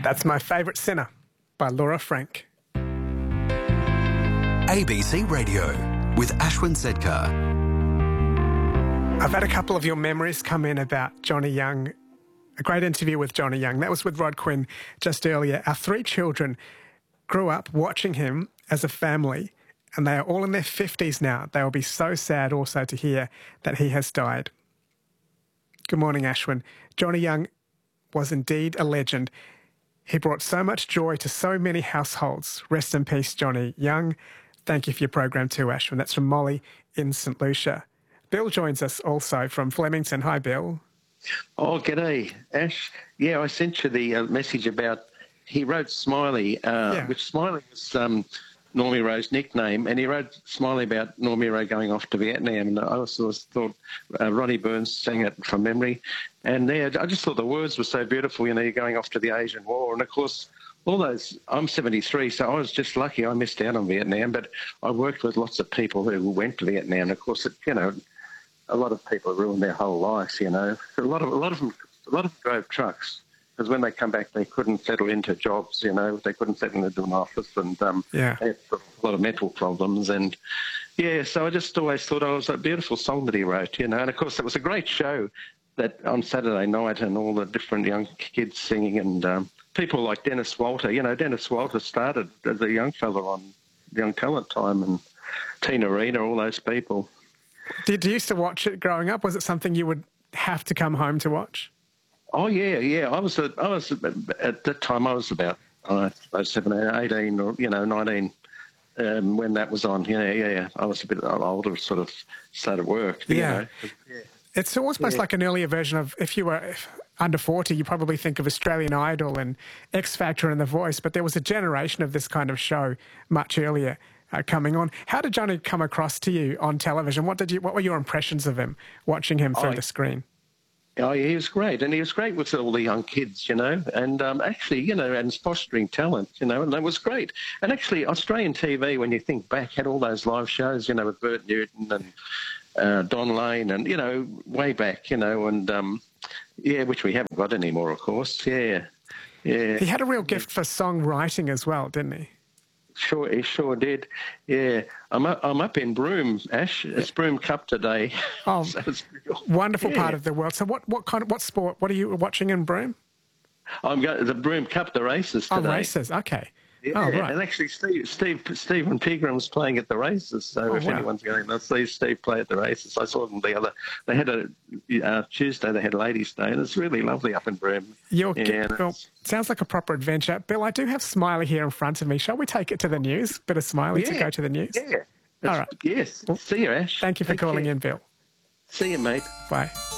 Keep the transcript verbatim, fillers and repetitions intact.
That's My Favourite Sinner by Laura Frank. A B C Radio with Ashwin Sedkar. I've had a couple of your memories come in about Johnny Young. A great interview with Johnny Young. That was with Rod Quinn just earlier. Our three children grew up watching him as a family, and they are all in their fifties now. They will be so sad also to hear that he has died. Good morning, Ashwin. Johnny Young was indeed a legend. He brought so much joy to so many households. Rest in peace, Johnny Young. Thank you for your program too, Ashwin. That's from Molly in St Lucia. Bill joins us also from Flemington. Hi, Bill. Oh, g'day, Ash. Yeah, I sent you the uh, message about, he wrote Smiley, uh, Yeah. which Smiley was um, Normie Rowe's nickname, and he wrote Smiley about Normie Rowe going off to Vietnam, and I also thought uh, Ronnie Burns sang it from memory, and yeah, I just thought the words were so beautiful, you know, you're going off to the Asian War, and of course, all those, I'm seventy-three, so I was just lucky I missed out on Vietnam, but I worked with lots of people who went to Vietnam, and of course, it, you know, a lot of people ruined their whole life, you know. A lot of a lot of them, a lot of them drove trucks because when they come back, they couldn't settle into jobs, you know. They couldn't settle into an office, and um, Yeah. they had a lot of mental problems. And yeah, so I just always thought oh, it was a beautiful song that he wrote, you know. And of course, it was a great show that on Saturday night, and all the different young kids singing, and um, people like Dennis Walter. You know, Dennis Walter started as a young fella on Young Talent Time, and Tina Arena, all those people. Did you used to watch it growing up? Was it something you would have to come home to watch? Oh yeah, yeah. I was, a, I was at that time. I was about I suppose seventeen, eighteen, or you know, nineteen um, when that was on. Yeah, yeah, yeah. I was a bit older, sort of started work. Yeah. You know. Yeah. It's almost Yeah. like an earlier version of, if you were under forty, you probably think of Australian Idol and X Factor and The Voice, but there was a generation of this kind of show much earlier uh, coming on. How did Johnny come across to you on television? What did you? What were your impressions of him, watching him through I- the screen? Oh, yeah, he was great, and he was great with all the young kids, you know, and um, actually, you know, and fostering talent, you know, and that was great. And actually, Australian T V, when you think back, had all those live shows, you know, with Bert Newton and uh, Don Lane, and you know, way back, you know, and um, yeah, which we haven't got anymore, of course. Yeah, yeah. He had a real gift for songwriting as well, didn't he? Sure, he sure did. Yeah, I'm up, I'm up in Broome, Ash. It's Broome Cup today. Oh, So it's real- wonderful yeah. part of the world. So what, what kind of, what sport, what are you watching in Broome? I'm going the Broome Cup, the races Oh, today. races, okay. Yeah, Oh, right. and actually Steve, Steve, Stephen Pigram's playing at the races, so Oh, if wow. anyone's going to see Steve play at the races, I saw them the other, they had a, uh, Tuesday they had Ladies' Day, and it's really lovely up in Broome. You're, Yeah, and well, it's- sounds like a proper adventure. Bill, I do have Smiley here in front of me. Shall we take it to the news? Bit of Smiley to Yeah, go to the news? Yeah. All right. Yes. See you, Ash. Thank you for Take calling care. in, Bill. See you, mate. Bye.